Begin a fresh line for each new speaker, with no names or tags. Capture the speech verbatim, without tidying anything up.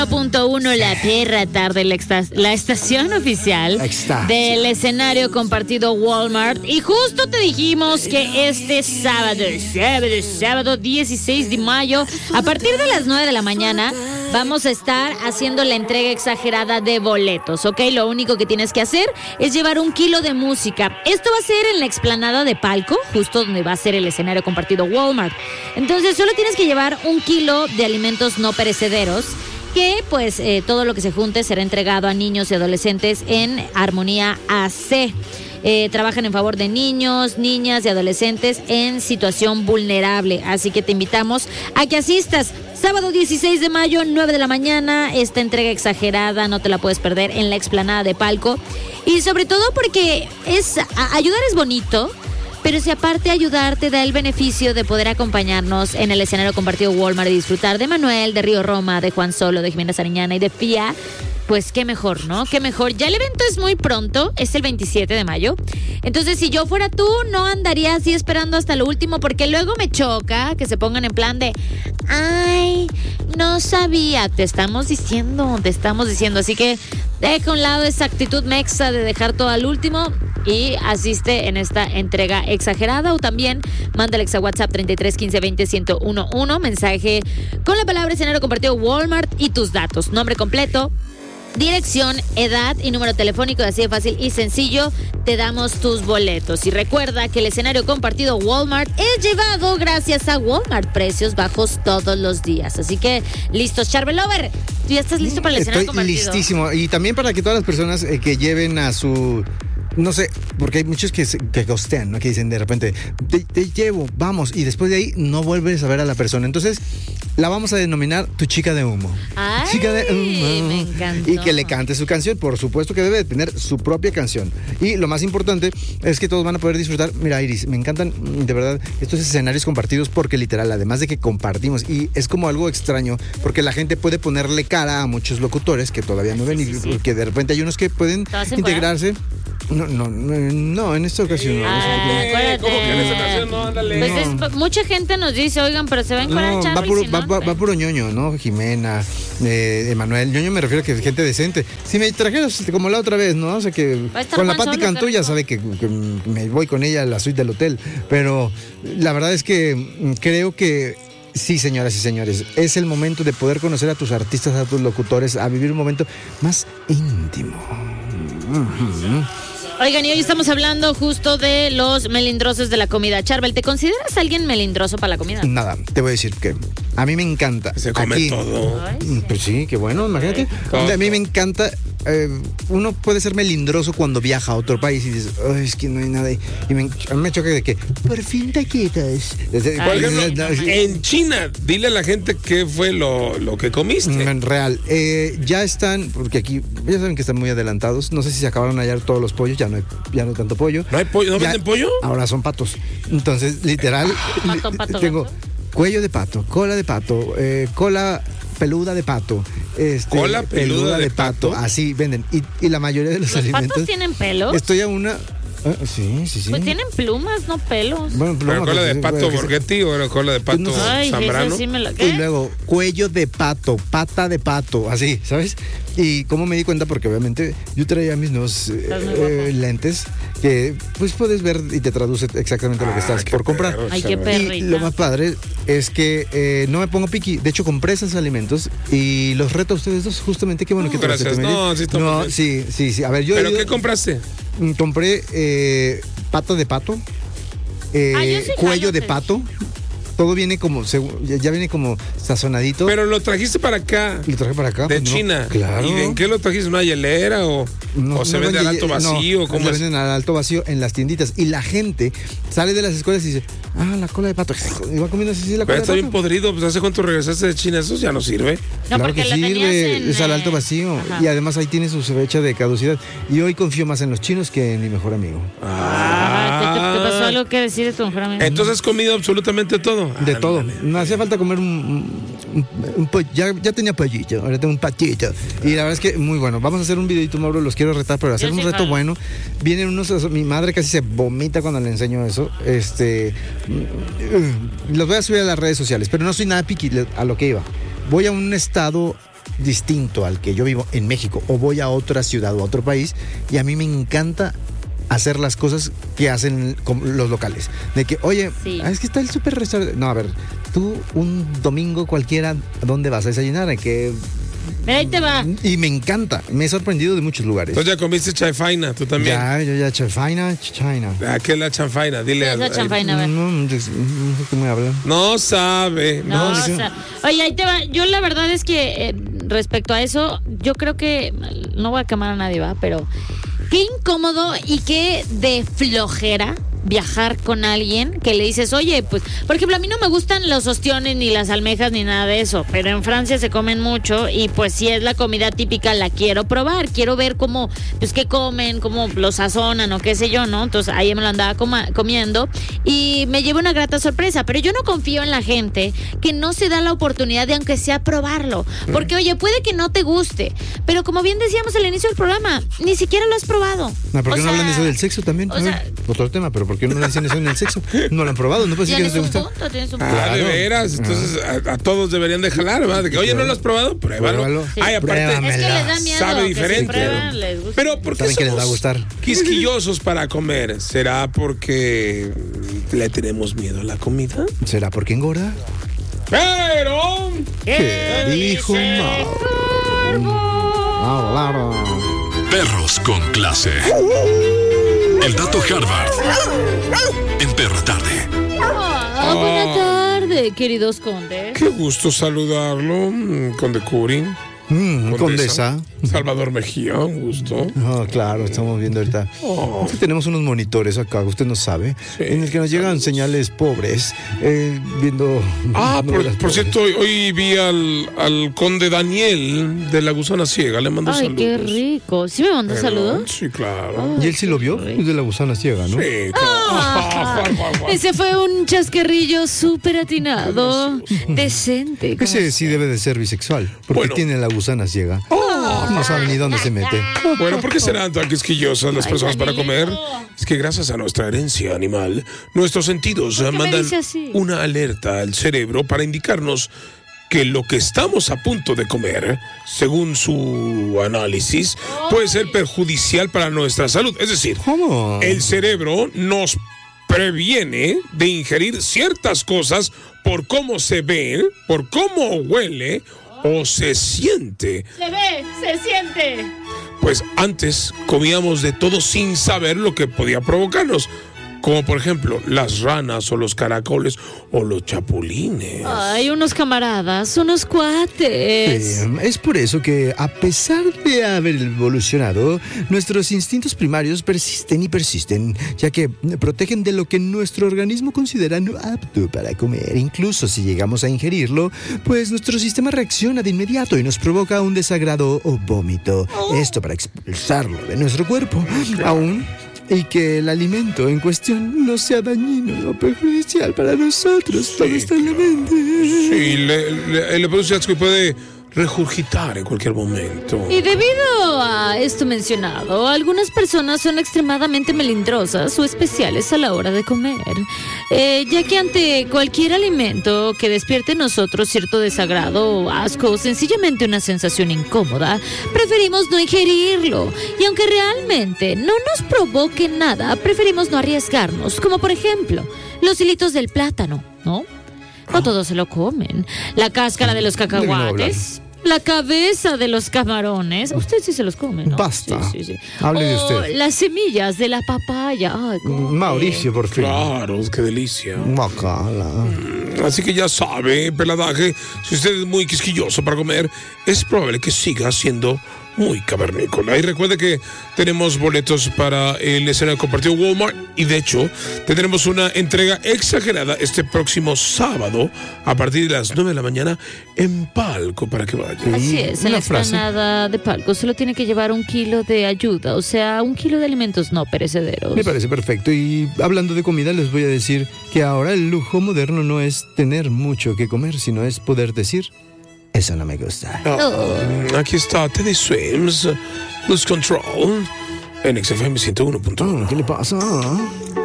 Punto uno, la perra tarde, la, esta- la estación oficial
Extas.
del escenario compartido Walmart. Y justo te dijimos que este sábado, sábado, sábado dieciséis de mayo, a partir de las nueve de la mañana, vamos a estar haciendo la entrega exagerada de boletos, ¿ok? Lo único que tienes que hacer es llevar un kilo de música. Esto va a ser en la explanada de Palco, justo donde va a ser el escenario compartido Walmart. Entonces, solo tienes que llevar un kilo de alimentos no perecederos, que pues eh, todo lo que se junte será entregado a niños y adolescentes en Armonía A C. Eh, trabajan en favor de niños, niñas y adolescentes en situación vulnerable. Así que te invitamos a que asistas. Sábado dieciséis de mayo, nueve de la mañana, esta entrega exagerada, no te la puedes perder en la explanada de Palco. Y sobre todo porque es a, ayudar es bonito, pero si aparte ayudar te da el beneficio de poder acompañarnos en el escenario compartido Walmart y disfrutar de Manuel, de Río Roma, de Juan Solo, de Jimena Sariñana y de Fía, pues qué mejor, ¿no? Qué mejor. Ya el evento es muy pronto, es el veintisiete de mayo. Entonces, si yo fuera tú, no andaría así esperando hasta lo último, porque luego me choca que se pongan en plan de, ay, no sabía. Te estamos diciendo, te estamos diciendo. Así que deja a un lado esa actitud mexa de dejar todo al último y asiste en esta entrega exagerada, o también mándale a WhatsApp treinta y tres quince veinte ciento once, mensaje con la palabra escenario compartido Walmart y tus datos, nombre completo, dirección, edad y número telefónico. Así de fácil y sencillo te damos tus boletos. Y recuerda que el escenario compartido Walmart es llevado gracias a Walmart, precios bajos todos los días. Así que listos, Charvelover, ¿tú ya estás listo para el escenario
Estoy
compartido?
listísimo. Y también para que todas las personas eh, que lleven a su... No sé, porque hay muchos que, se- que ghostean, ¿no? Que dicen de repente, te, te llevo, vamos, y después de ahí no vuelves a ver a la persona. Entonces, la vamos a denominar tu chica de humo.
Ay,
chica de humo.
me encantó.
Y que le cante su canción, por supuesto que debe de tener su propia canción. Y lo más importante es que todos van a poder disfrutar. Mira, Iris, me encantan de verdad estos escenarios compartidos porque literal, además de que compartimos, y es como algo extraño, porque la gente puede ponerle cara a muchos locutores que todavía no ven,
Sí, sí,
y
sí.
porque de repente hay unos que pueden
¿Te vas a
integrarse. No, no, no, no, en esta ocasión no.
Ah, acuérdate.
¿Cómo que en esa ocasión no? Ándale.
Pues
No.
es- mucha gente nos dice, oigan, pero se ven con
No,
el
va
Charlie,
puro,
si
va,
no,
va- va puro ñoño, ¿no? Jimena, eh, Emanuel. Ñoño me refiero a que gente decente. Si me trajeras como la otra vez, ¿no? O sea que
Va a estar
con la
Juan
Pati
Solo,
Cantú
qué
ya
rico.
sabe que, que me voy con ella a la suite del hotel. Pero la verdad es que mm, creo que sí, señoras y señores, es el momento de poder conocer a tus artistas, a tus locutores, a vivir un momento más íntimo. Ujú.
Oigan, y hoy estamos hablando justo de los melindrosos de la comida. Charbel, ¿te consideras alguien melindroso para la comida?
Nada, te voy a decir que a mí me encanta.
Se come
aquí-
todo.
Ay,
Mm,
sí.
Pues sí, qué bueno, imagínate.
Todo.
A mí me encanta. eh, uno puede ser melindroso cuando viaja a otro país y dices, "Ay, es que no hay nada. Y me, a mí me choca de que, por fin taquitos. Desde-
Ay,
Por ejemplo,
sí, no manches.
en China, dile a la gente qué fue lo, lo que comiste.
En real, eh, ya están, porque aquí ya saben que están muy adelantados. No sé si se acabaron de hallar todos los pollos, ya no hay, ya no hay tanto pollo.
¿No hay pollo? ¿No
Ya-
venden pollo?
Ahora son patos. Entonces, literal,
Pato, pato,
tengo
gato.
cuello de pato, cola de pato, eh, cola peluda de pato, este,
Cola peluda de pato.
así venden. Y, y la mayoría de los,
¿Los
alimentos.
patos tienen pelos?
Estoy a una. ah, sí, sí, sí.
Pues tienen plumas, no pelos.
Bueno,
¿Pero
pluma,
cola
pues,
de
sí,
pato
bueno, que-
Borghetti o era cola de pato
no sé.
Ay,
Zambrano?
eso sí me lo...
Y
¿Qué?
luego, cuello de pato, pata de pato, así, ¿sabes? Y cómo me di cuenta, porque obviamente yo traía mis nuevos eh,
Estás muy guapo.
eh, lentes, que pues puedes ver y te traduce exactamente lo que
Ah,
estás
qué
por comprar.
perro,
Ay, qué
chaval.
perrita.
Y lo más padre es que eh, no me pongo piqui. De hecho, compré esos alimentos y los reto a ustedes dos. Justamente, qué bueno que te los
Gracias.
recomendé.
No, sí está
No,
muy bien.
sí, sí, sí. A ver, yo.
¿Pero
he ido-
qué compraste?
Mm, Compré eh, pata de pato, eh,
Ah, yo sí
cuello
jalo,
de
te-
pato. Todo viene como, segu- ya ya viene como sazonadito.
Pero lo trajiste para acá,
Lo traje para acá.
de
pues, no,
China.
Claro.
¿Y en qué lo trajiste? ¿Una hielera o,
No,
o se
no
vende al alto
vende-
vacío?
No,
¿Cómo
se
es?
venden al alto vacío en las tienditas. Y la gente sale de las escuelas y dice, ah, la cola de pato. Y va comiendo así la
Pero
cola
está
de
bien
pato.
podrido. Pues ¿hace cuánto regresaste de China? Eso ya no sirve.
No,
Claro
porque
que
la tenías
sirve,
en,
es al
eh,
alto vacío.
ajá.
Y además ahí tiene su fecha de caducidad. Y hoy confío más en los chinos que en mi mejor amigo.
Ah, ¿te, te- te pasó algo que decir de tu mejor amigo?
Entonces has comido absolutamente todo.
De
Ándale.
todo. Me hacía falta comer un... un- un po- ya, ya tenía pollito, ahora tengo un patito. Y la verdad es que muy bueno. Vamos a hacer un videito, Mauro, los quiero retar, pero hacer
Yo
un
sí
reto
jalo.
bueno. Vienen unos... Mi madre casi se vomita cuando le enseño eso. Este... mm, Los voy a subir a las redes sociales, pero no soy nada piqui a lo que iba. Voy a un estado distinto al que yo vivo en México o voy a otra ciudad o a otro país y a mí me encanta hacer las cosas que hacen los locales. De que, oye, sí. es que está el súper restaurante. No, a ver, tú un domingo cualquiera, ¿a dónde vas a desayunar? ¿En qué?
Mira, ahí te va.
Y me encanta, me he sorprendido de muchos lugares.
¿Tú ya comiste chanfaina? ¿Tú también?
Ya, yo ya chanfaina, china.
¿A qué es la chanfaina? Dile
a la chanfaina, a ver.
No, no, sé cómo hablan.
No sabe.
No,
no
o sea, oye, ahí te va. Yo la verdad es que eh, respecto a eso, yo creo que no voy a quemar a nadie, va, pero qué incómodo y qué de flojera viajar con alguien que le dices, oye, pues, por ejemplo, a mí no me gustan los ostiones ni las almejas ni nada de eso, pero en Francia se comen mucho y pues si es la comida típica la quiero probar, quiero ver cómo, pues qué comen, cómo lo sazonan o qué sé yo, ¿no? Entonces ahí me lo andaba coma- comiendo y me llevo una grata sorpresa, pero yo no confío en la gente que no se da la oportunidad de aunque sea probarlo, porque oye, puede que no te guste, pero como bien decíamos al inicio del programa, ni siquiera lo has probado.
No, ¿por qué
o
no
sea,
hablan de eso del sexo también?
O sea,
otro tema, pero ¿por qué no dicen eso en el sexo? No lo han probado, no puede decir que no te gusta.
Punto, tienes un
Ah,
punto.
de veras. Entonces a, a todos deberían de jalar, ¿verdad? De que, oye, ¿no lo has probado? Pruébalo.
Pruébalo.
Sí.
Ay, aparte,
Es que les da miedo.
sabe
que
diferente.
si prueban, les gusta.
Pero ¿por qué
Saben que les va a
somos
gustar.
quisquillosos para comer? ¿Será porque le tenemos miedo a la comida?
¿Será porque engorda?
Pero
¿Qué dijo Mau? Mau, claro.
Perros con clase. El dato Harvard. En Perra Tarde.
Ah, buena tarde, queridos condes.
qué gusto saludarlo, mm, Conde Curi.
Mm, condesa.
Salvador Mejía, un gusto.
Ah, claro, estamos viendo ahorita.
Oh.
Es que tenemos unos monitores acá, usted no sabe,
Sí.
en el que nos llegan señales pobres, eh, viendo.
Ah, por,
novelas
por
pobres.
cierto, hoy, hoy vi al, al conde Daniel de la Gusana Ciega, le mando
Ay,
saludos.
qué rico. ¿Sí me mandó
Pero,
saludos?
Sí, claro.
¿Y él sí lo vio? Es de la gusana ciega, ¿no?
Sí, claro.
Ese fue un chascarrillo súper atinado, decente. como
Ese sí debe de ser bisexual, porque
Bueno.
tiene la gusana ciega. No sabe ni dónde se mete.
Bueno, ¿por qué serán tan quisquillosas las
Ay,
personas para
Danielito.
comer? Es que gracias a nuestra herencia animal, nuestros sentidos
¿Por qué me
mandan
dice así?
una alerta al cerebro para indicarnos que lo que estamos a punto de comer, según su análisis, puede ser perjudicial para nuestra salud. Es decir,
¿Cómo?
el cerebro nos previene de ingerir ciertas cosas por cómo se ve, por cómo huele o se siente.
Se ve, se siente.
Pues antes comíamos de todo sin saber lo que podía provocarnos, como por ejemplo las ranas o los caracoles o los chapulines.
Ay, unos camaradas, unos cuates.
Eh, es por eso que, a pesar de haber evolucionado, nuestros instintos primarios persisten y persisten, ya que protegen de lo que nuestro organismo considera no apto para comer. Incluso si llegamos a ingerirlo, pues nuestro sistema reacciona de inmediato y nos provoca un desagrado o vómito. Esto para expulsarlo de nuestro cuerpo. Aún y que el alimento en cuestión no sea dañino o perjudicial para nosotros. Todo está en la mente.
Sí, le, le, le produce asco y puede regurgitar en cualquier momento.
Y debido a esto mencionado, algunas personas son extremadamente melindrosas o especiales a la hora de comer, eh, ya que ante cualquier alimento que despierte en nosotros cierto desagrado o asco o sencillamente una sensación incómoda, preferimos no ingerirlo. Y aunque realmente no nos provoque nada, preferimos no arriesgarnos, como por ejemplo los hilitos del plátano, ¿no? No todos se lo comen. La cáscara de los cacahuates. La cabeza de los camarones. Usted sí se los come, ¿no?
Basta.
Sí, sí, sí.
Hable de
O
usted.
las semillas de la papaya. Ay, cómo
Mauricio, por fin.
Claro, qué delicia.
Bacala.
Así que ya sabe, peladaje, si usted es muy quisquilloso para comer, es probable que siga siendo muy cavernícola. Y recuerde que tenemos boletos para el escenario compartido Walmart y de hecho tendremos una entrega exagerada este próximo sábado a partir de las nueve de la mañana en Palco para que vaya.
Así es, en
Una
la
frase.
explanada de Palco solo tiene que llevar un kilo de ayuda, o sea, un kilo de alimentos no perecederos.
Me parece perfecto. Y hablando de comida, les voy a decir que ahora el lujo moderno no es tener mucho que comer, sino es poder decir: eso no me gusta.
Ah, aquí está Teddy Swims, Lose Control, en X F M ciento uno punto uno.
¿Qué le pasa?